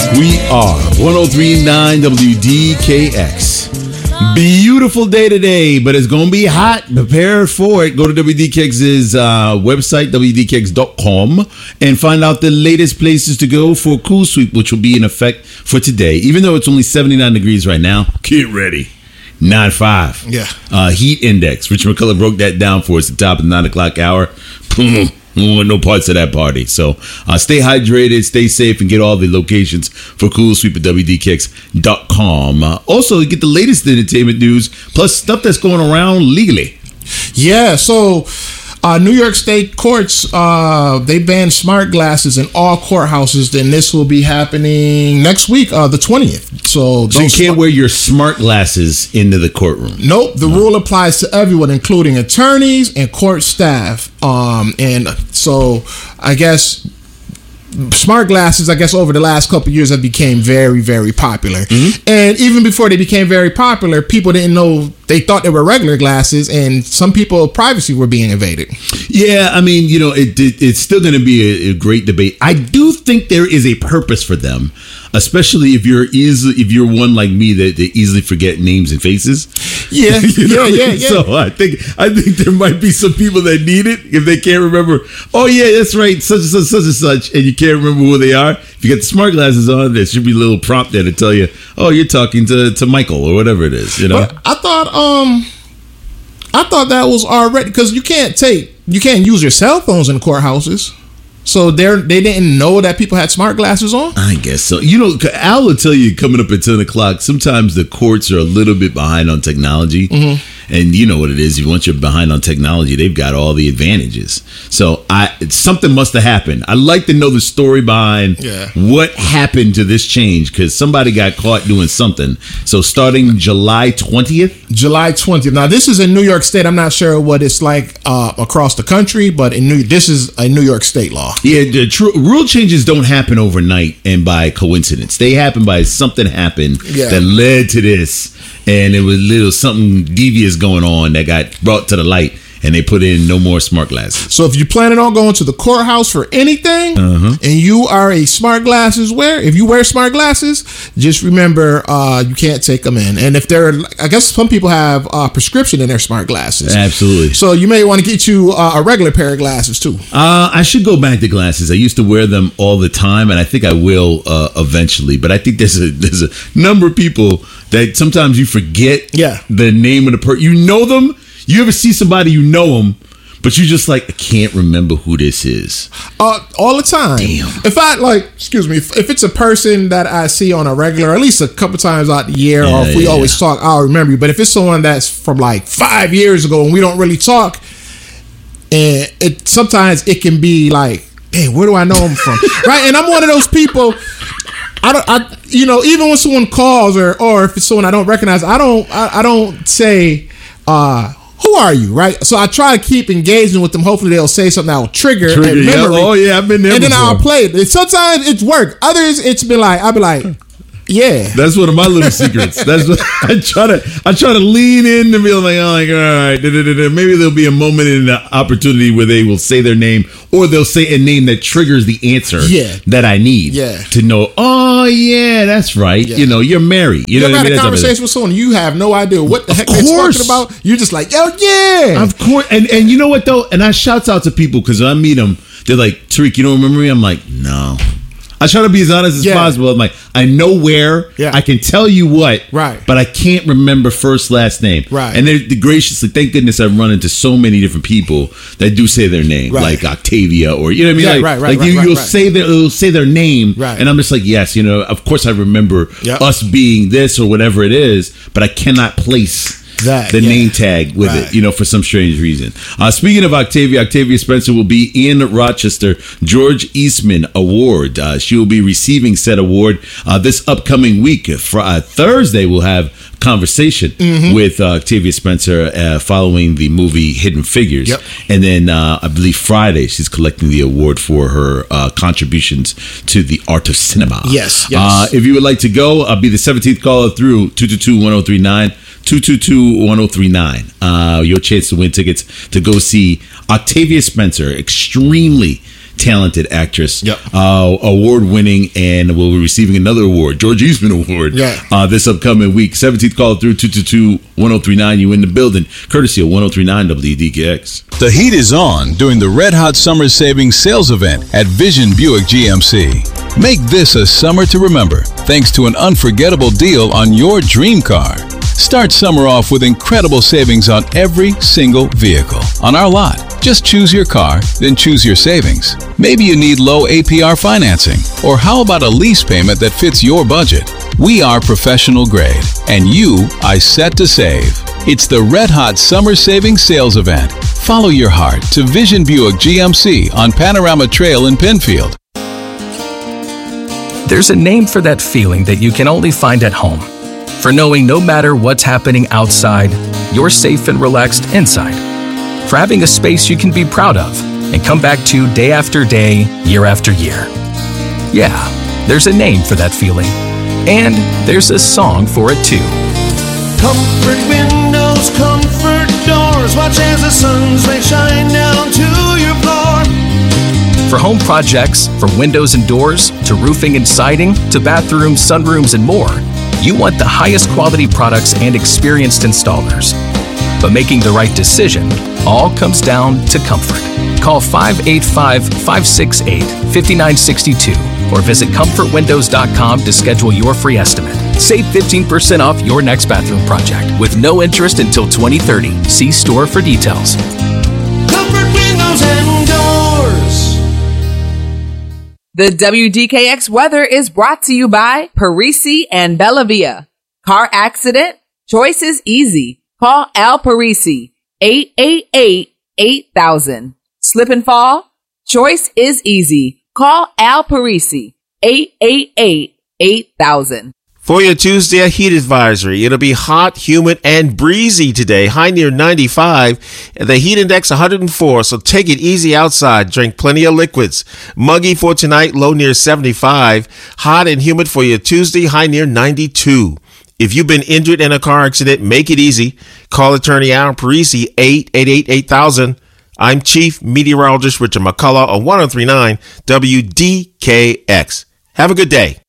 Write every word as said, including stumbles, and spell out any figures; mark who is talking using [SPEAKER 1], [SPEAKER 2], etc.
[SPEAKER 1] We are one oh three point nine W D K X. Beautiful day today, but it's going to be hot. Prepare for it. Go to W D K X's uh, website, W D K X dot com, and find out the latest places to go for a cool sweep, which will be in effect for today. Even though it's only seventy-nine degrees right now, get ready. nine five.
[SPEAKER 2] Yeah.
[SPEAKER 1] Uh, heat index. Rich McCullough broke that down for us at the top of the nine o'clock hour. No parts of that party. So uh, stay hydrated, stay safe, and get all the locations for Cool Sweep at W D K X dot com. Uh, also, get the latest entertainment news, plus stuff that's going around legally.
[SPEAKER 2] Yeah, so uh, New York State courts, uh, they banned smart glasses in all courthouses. Then this will be happening next week, uh, the twentieth. So,
[SPEAKER 1] so you can't
[SPEAKER 2] smart-
[SPEAKER 1] wear your smart glasses into the courtroom.
[SPEAKER 2] Nope. The no. rule applies to everyone, including attorneys and court staff. Um, and so I guess smart glasses, I guess over the last couple of years have became very, very popular. Mm-hmm. And even before they became very popular, people didn't know, they thought they were regular glasses, and some people's privacy were being invaded.
[SPEAKER 1] Yeah, I mean, you know, it, it it's still going to be a, a great debate. I do think there is a purpose for them, especially if you're easy, if you're one like me that, that easily forget names and faces.
[SPEAKER 2] Yeah,
[SPEAKER 1] you know?
[SPEAKER 2] yeah, yeah, yeah.
[SPEAKER 1] So I think I think there might be some people that need it if they can't remember. Oh yeah, that's right, such and such, such and such, and you can't remember who they are. If you get the smart glasses on, there should be a little prompt there to tell you, oh, you're talking to, to Michael or whatever it is. You know,
[SPEAKER 2] but I thought um, I thought that was already, because you can't take you can't use your cell phones in courthouses. So they they didn't know that people had smart glasses on?
[SPEAKER 1] I guess so. You know, Al will tell you coming up at ten o'clock, sometimes the courts are a little bit behind on technology. Mm-hmm. And you know what it is. Once you're behind on technology, they've got all the advantages. So I something must have happened. I'd like to know the story behind
[SPEAKER 2] yeah.
[SPEAKER 1] what happened to this change, because somebody got caught doing something. So starting July twentieth?
[SPEAKER 2] July twentieth. Now, this is in New York State. I'm not sure what it's like uh, across the country, but in New this is a New York State law.
[SPEAKER 1] Yeah, the tr- rule changes don't happen overnight and by coincidence. They happen by something happened yeah. that led to this, and it was little something devious going on that got brought to the light, and they put in no more smart glasses.
[SPEAKER 2] So if you're planning on going to the courthouse for anything, uh-huh. and you are a smart glasses wearer, if you wear smart glasses, just remember uh, you can't take them in. And if they're, I guess some people have a prescription in their smart glasses.
[SPEAKER 1] Absolutely.
[SPEAKER 2] So you may want to get you uh, a regular pair of glasses too.
[SPEAKER 1] Uh, I should go back to glasses. I used to wear them all the time, and I think I will uh, eventually. But I think there's a there's a number of people that sometimes you forget
[SPEAKER 2] yeah.
[SPEAKER 1] the name of the person. You know them. You ever see somebody, you know them, but you just like, I can't remember who this is.
[SPEAKER 2] Uh, all the time.
[SPEAKER 1] Damn.
[SPEAKER 2] If I like, excuse me, if, if it's a person that I see on a regular, at least a couple times out the year, yeah, or if we yeah. always talk, I'll remember you. But if it's someone that's from like five years ago and we don't really talk, and it sometimes it can be like, hey, where do I know him from? Right? And I'm one of those people. I don't, I, you know, even when someone calls or or if it's someone I don't recognize, I don't, I, I don't say, uh. who are you, right? So I try to keep engaging with them. Hopefully they'll say something that will trigger, trigger and memory.
[SPEAKER 1] Yeah. Oh, yeah, I've been there
[SPEAKER 2] And
[SPEAKER 1] before.
[SPEAKER 2] then I'll play it. Sometimes it's worked. Others, it's been like, I'll be like, yeah.
[SPEAKER 1] That's one of my little secrets. That's what I try to I try to lean in and be like, oh, like, all right, da, da, da, da. Maybe there'll be a moment in the opportunity where they will say their name, or they'll say a name that triggers the answer
[SPEAKER 2] yeah.
[SPEAKER 1] that I need
[SPEAKER 2] yeah.
[SPEAKER 1] to know, oh, yeah, that's right. Yeah. You know, you're married. You,
[SPEAKER 2] you
[SPEAKER 1] know
[SPEAKER 2] ever
[SPEAKER 1] what I mean?
[SPEAKER 2] had a conversation with someone, you have no idea what the
[SPEAKER 1] of
[SPEAKER 2] heck
[SPEAKER 1] course.
[SPEAKER 2] they're talking about. You're just like, oh, yeah.
[SPEAKER 1] Of course. And, and you know what, though? And I shouts out to people because I meet them. They're like, Tariq, you don't remember me? I'm like, no. I try to be as honest as yeah. possible. I'm like, I know where,
[SPEAKER 2] yeah.
[SPEAKER 1] I can tell you what,
[SPEAKER 2] right.
[SPEAKER 1] but I can't remember first, last name.
[SPEAKER 2] Right.
[SPEAKER 1] And they're, they're graciously, thank goodness I've run into so many different people that do say their name,
[SPEAKER 2] right.
[SPEAKER 1] like Octavia, or, you know what I mean?
[SPEAKER 2] Yeah,
[SPEAKER 1] like,
[SPEAKER 2] right, right,
[SPEAKER 1] like
[SPEAKER 2] right,
[SPEAKER 1] you,
[SPEAKER 2] right,
[SPEAKER 1] you'll
[SPEAKER 2] right.
[SPEAKER 1] say their, you'll say their name,
[SPEAKER 2] right.
[SPEAKER 1] and I'm just like, yes, you know, of course I remember
[SPEAKER 2] yep.
[SPEAKER 1] us being this or whatever it is, but I cannot place
[SPEAKER 2] that
[SPEAKER 1] the
[SPEAKER 2] yeah.
[SPEAKER 1] name tag with
[SPEAKER 2] right.
[SPEAKER 1] it, you know, for some strange reason. Uh, speaking of Octavia, Octavia Spencer will be in Rochester, George Eastman Award. Uh, she will be receiving said award uh, this upcoming week. For, uh, Thursday, we'll have conversation mm-hmm. with uh, Octavia Spencer uh, following the movie Hidden Figures.
[SPEAKER 2] Yep.
[SPEAKER 1] And then uh, I believe Friday, she's collecting the award for her uh, contributions to the art of cinema.
[SPEAKER 2] Yes, yes.
[SPEAKER 1] Uh, if you would like to go, I'll be the seventeenth caller through two two two, one oh three nine. two two two, one oh three nine. Uh, your chance to win tickets to go see Octavia Spencer. Extremely talented actress.
[SPEAKER 2] Yep.
[SPEAKER 1] Uh, award winning, and will be receiving another award, George Eastman Award.
[SPEAKER 2] Yeah.
[SPEAKER 1] Uh, this upcoming week. seventeenth call through two two two, one oh three nine. You in the building. Courtesy of one oh three nine W D K X.
[SPEAKER 3] The heat is on during the Red Hot Summer Savings Sales Event at Vision Buick G M C. Make this a summer to remember thanks to an unforgettable deal on your dream car. Start summer off with incredible savings on every single vehicle on our lot. Just choose your car, then choose your savings. Maybe you need low A P R financing, or how about a lease payment that fits your budget? We are professional grade, and you are set to save. It's the Red Hot Summer Savings Sales Event. Follow your heart to Vision Buick G M C on Panorama Trail in Penfield.
[SPEAKER 4] There's a name for that feeling that you can only find at home. For knowing no matter what's happening outside, you're safe and relaxed inside. For having a space you can be proud of and come back to day after day, year after year. Yeah, there's a name for that feeling. And there's a song for it too.
[SPEAKER 5] Comfort windows, comfort doors, watch as the sun's rays shine down to your floor.
[SPEAKER 4] For home projects, from windows and doors, to roofing and siding, to bathrooms, sunrooms, and more, you want the highest quality products and experienced installers. But making the right decision all comes down to comfort. Call five eight five, five six eight, five nine six two or visit comfort windows dot com to schedule your free estimate. Save fifteen percent off your next bathroom project with no interest until twenty thirty. See store for details.
[SPEAKER 5] Comfort windows and doors.
[SPEAKER 6] The W D K X weather is brought to you by Parisi and Bellavia. Car accident? Choice is easy. Call Al Parisi, eight eight eight, eight thousand. Slip and fall? Choice is easy. Call Al Parisi, eight eight eight, eight thousand.
[SPEAKER 7] For your Tuesday, a heat advisory. It'll be hot, humid, and breezy today. High near ninety-five. The heat index one hundred four, so take it easy outside. Drink plenty of liquids. Muggy for tonight, low near seventy-five. Hot and humid for your Tuesday, high near ninety-two. If you've been injured in a car accident, make it easy. Call attorney Al Parisi, eight eight eight, eight thousand. I'm Chief Meteorologist Richard McCullough on one oh three point nine W D K X. Have a good day.